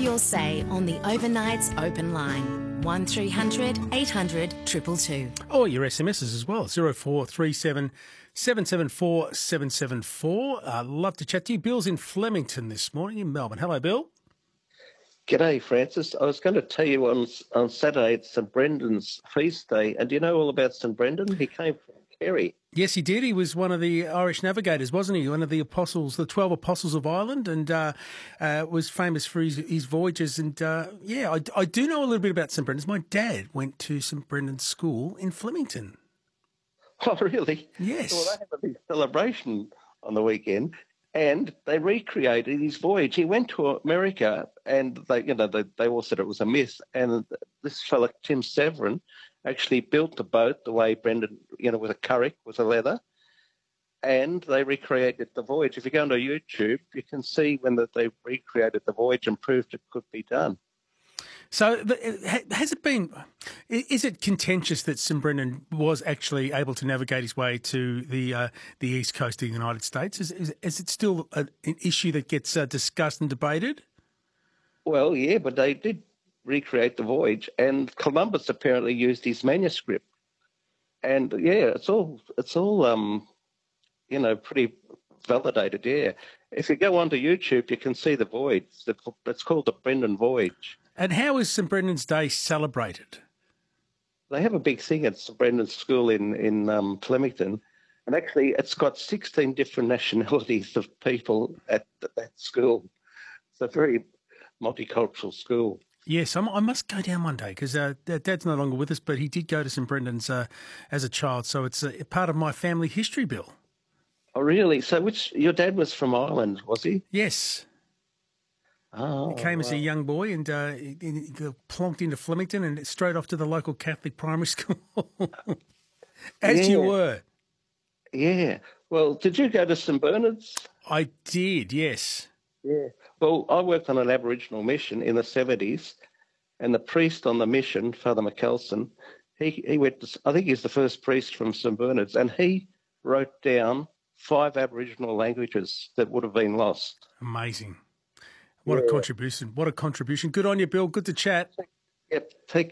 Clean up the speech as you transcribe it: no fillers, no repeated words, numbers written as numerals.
your say on the Overnights Open Line. 1300 800 222. Or your SMSs as well, 0437 774 774. Love to chat to you. Bill's in Flemington this morning in Melbourne. Hello, Bill. G'day, Francis. I was going to tell you on Saturday it's St Brendan's feast day, and do you know all about St Brendan? He came from Kerry. Yes, he did. He was one of the Irish navigators, wasn't he? One of the apostles, the 12 apostles of Ireland, and was famous for his voyages. And, I do know a little bit about St Brendan's. My dad went to St Brendan's School in Flemington. Oh, really? Yes. Well, they have a big celebration on the weekend, and they recreated his voyage. He went to America, and they all said it was a myth. And this fella, Tim Severin, actually built the boat the way Brendan, with a currach, with a leather, and they recreated the voyage. If you go onto YouTube, you can see when they recreated the voyage and proved it could be done. So has it been, is it contentious that St Brendan was actually able to navigate his way to the east coast of the United States? Is it still an issue that gets discussed and debated? Well, yeah, but they did recreate the voyage, and Columbus apparently used his manuscript. And, yeah, it's all pretty validated, yeah. If you go onto YouTube, you can see the voyage. It's called the Brendan Voyage. And how is St Brendan's Day celebrated? They have a big thing at St Brendan's School in Flemington, and actually it's got 16 different nationalities of people at that school. It's a very multicultural school. Yes, I must go down one day because Dad's no longer with us, but he did go to St Brendan's as a child, so it's a part of my family history, Bill. Oh, really? So your dad was from Ireland, was he? Yes. Oh, he came as a young boy and he plonked into Flemington and straight off to the local Catholic primary school, as you were. Yeah. Well, did you go to St Bernard's? I did, yes. Yeah. Well, I worked on an Aboriginal mission in the 70s, and the priest on the mission, Father McKelson, he went to, I think he's the first priest from St Bernard's, and he wrote down 5 Aboriginal languages that would have been lost. Amazing. What a contribution. What a contribution. Good on you, Bill. Good to chat. Yep. Take care.